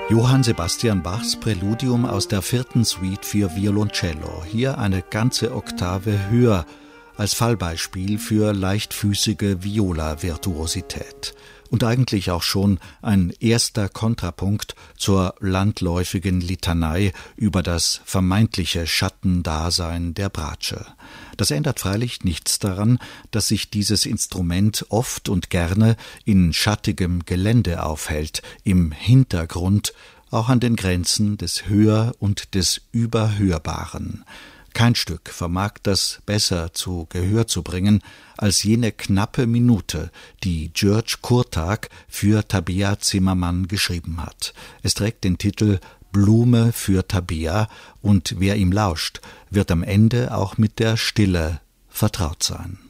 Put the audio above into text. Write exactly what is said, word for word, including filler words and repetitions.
Johann Sebastian Bachs Präludium aus der vierten Suite für Violoncello, hier eine ganze Oktave höher, als Fallbeispiel für leichtfüßige Viola-Virtuosität. Und eigentlich auch schon ein erster Kontrapunkt zur landläufigen Litanei über das vermeintliche Schattendasein der Bratsche. Das ändert freilich nichts daran, dass sich dieses Instrument oft und gerne in schattigem Gelände aufhält, im Hintergrund, auch an den Grenzen des Hör- und des Überhörbaren. Kein Stück vermag das besser zu Gehör zu bringen als jene knappe Minute, die György Kurtág für Tabea Zimmermann geschrieben hat. Es trägt den Titel Blume für Tabea und wer ihm lauscht, wird am Ende auch mit der Stille vertraut sein.